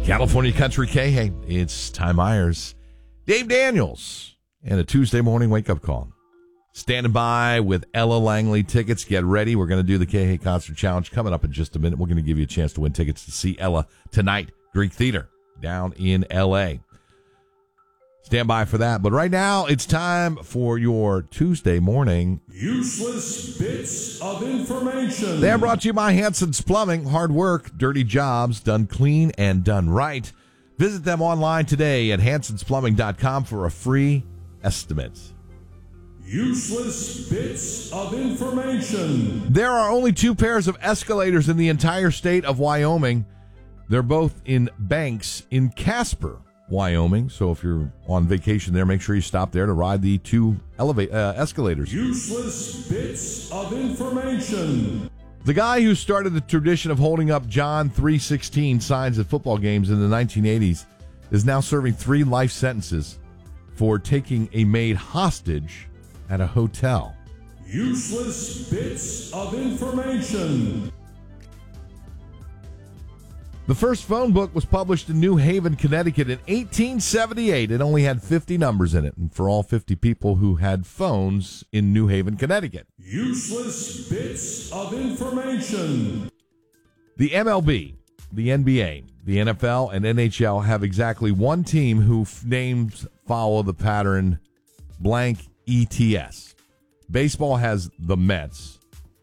California Country K. Hey, it's Ty Myers, Dave Daniels, and a Tuesday morning wake-up call. Standing by with Ella Langley tickets. Get ready. We're going to do the K. Hey Concert Challenge coming up in just a minute. We're going to give you a chance to win tickets to see Ella tonight, Greek Theater, down in L.A. Stand by for that. But right now, it's time for your Tuesday morning Useless Bits of Information. They're brought to you by Hanson's Plumbing. Hard work, dirty jobs, done clean and done right. Visit them online today at hansonsplumbing.com for a free estimate. Useless Bits of Information. There are only 2 pairs of escalators in the entire state of Wyoming. They're both in Banks in Casper, Wyoming. So if you're on vacation there, make sure you stop there to ride the 2 escalators. Useless Bits of Information. The guy who started the tradition of holding up John 3:16 signs at football games in the 1980s is now serving 3 life sentences for taking a maid hostage at a hotel. Useless Bits of Information. The first phone book was published in New Haven, Connecticut in 1878. It only had 50 numbers in it, and for all 50 people who had phones in New Haven, Connecticut. Useless Bits of Information. The MLB, the NBA, the NFL, and NHL have exactly one team whose names follow the pattern blank ETS. Baseball has the Mets.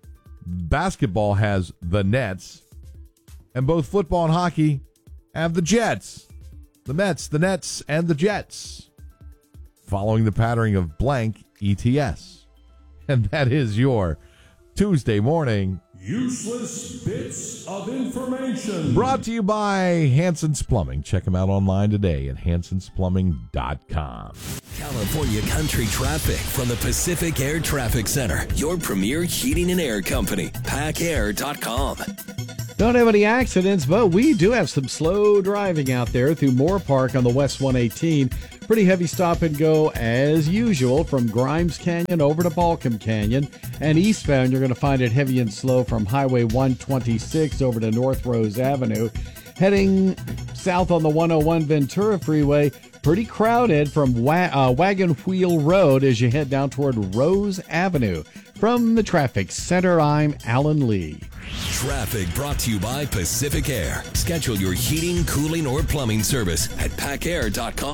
Basketball has the Nets. And both football and hockey have the Jets. The Mets, the Nets, and the Jets. Following the patterning of blank ETS. And that is your Tuesday morning Useless Bits of Information. Brought to you by Hanson's Plumbing. Check them out online today at hansonsplumbing.com. California Country Traffic from the Pacific Air Traffic Center. Your premier heating and air company. PackAir.com. Don't have any accidents, but we do have some slow driving out there through Moore Park on the West 118. Pretty heavy stop and go as usual from Grimes Canyon over to Balcom Canyon. And eastbound, you're going to find it heavy and slow from Highway 126 over to North Rose Avenue. Heading south on the 101 Ventura Freeway, pretty crowded from Wagon Wheel Road as you head down toward Rose Avenue. From the Traffic Center, I'm Alan Lee. Traffic brought to you by Pacific Air. Schedule your heating, cooling, or plumbing service at PackAir.com.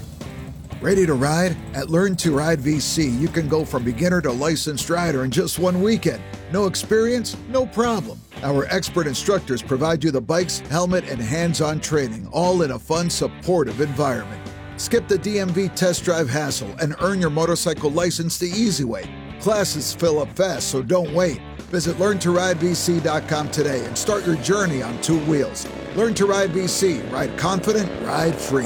Ready to ride? At Learn to Ride VC, you can go from beginner to licensed rider in just one weekend. No experience? No problem. Our expert instructors provide you the bikes, helmet, and hands-on training, all in a fun, supportive environment. Skip the DMV test drive hassle and earn your motorcycle license the easy way. Classes fill up fast, so don't wait. Visit LearnToRideVC.com today and start your journey on 2 wheels. Learn to Ride VC. Ride confident, ride free.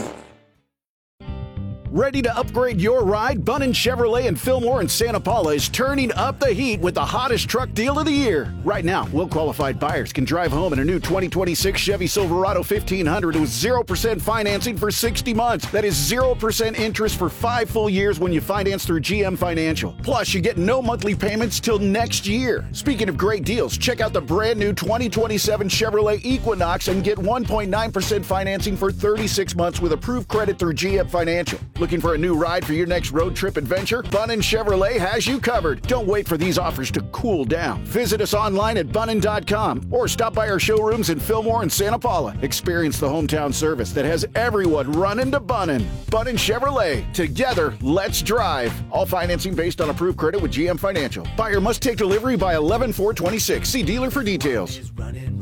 Ready to upgrade your ride? Bunnin Chevrolet in Fillmore and Santa Paula is turning up the heat with the hottest truck deal of the year. Right now, well-qualified buyers can drive home in a new 2026 Chevy Silverado 1500 with 0% financing for 60 months. That is 0% interest for 5 full years when you finance through GM Financial. Plus, you get no monthly payments till next year. Speaking of great deals, check out the brand new 2027 Chevrolet Equinox and get 1.9% financing for 36 months with approved credit through GM Financial. Looking for a new ride for your next road trip adventure? Bunnin Chevrolet has you covered. Don't wait for these offers to cool down. Visit us online at bunnin.com or stop by our showrooms in Fillmore and Santa Paula. Experience the hometown service that has everyone running to Bunnin. Bunnin Chevrolet. Together, let's drive. All financing based on approved credit with GM Financial. Buyer must take delivery by 11/4/26. See dealer for details. Running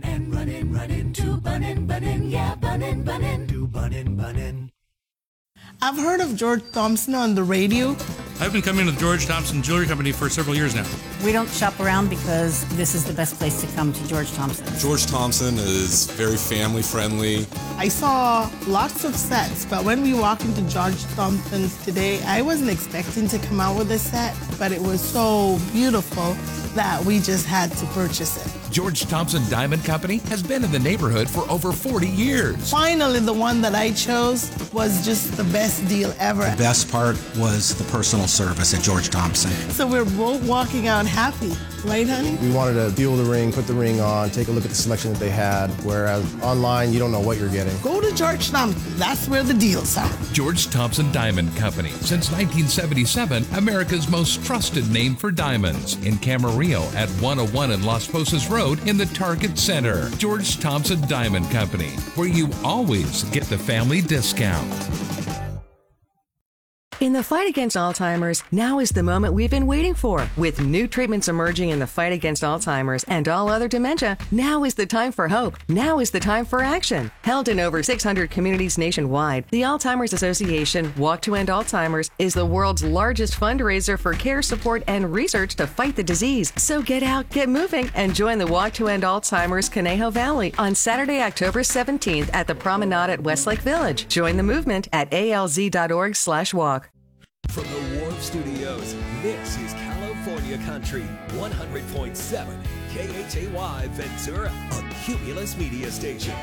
to Bunnin, yeah, Bunnin, to Bunnin. I've heard of George Thompson on the radio. I've been coming to the George Thompson Jewelry Company for several years now. We don't shop around because this is the best place to come to George Thompson. George Thompson is very family friendly. I saw lots of sets, but when we walked into George Thompson's today, I wasn't expecting to come out with a set, but it was so beautiful that we just had to purchase it. George Thompson Diamond Company has been in the neighborhood for over 40 years. Finally, the one that I chose was just the best deal ever. The best part was the personal service at George Thompson. So we're both walking out happy. Right, honey? We wanted to feel the ring, put the ring on, take a look at the selection that they had, whereas online, you don't know what you're getting. Go to George Thompson. That's where the deals are. George Thompson Diamond Company. Since 1977, America's most trusted name for diamonds. In Camarillo at 101 and Las Posas Road in the Target Center. George Thompson Diamond Company, where you always get the family discount. In the fight against Alzheimer's, now is the moment we've been waiting for. With new treatments emerging in the fight against Alzheimer's and all other dementia, now is the time for hope. Now is the time for action. Held in over 600 communities nationwide, the Alzheimer's Association Walk to End Alzheimer's is the world's largest fundraiser for care, support, and research to fight the disease. So get out, get moving, and join the Walk to End Alzheimer's Conejo Valley on Saturday, October 17th at the Promenade at Westlake Village. Join the movement at alz.org/walk. From the Wharf Studios, this is California Country 100.7 KHAY Ventura, a Cumulus media station.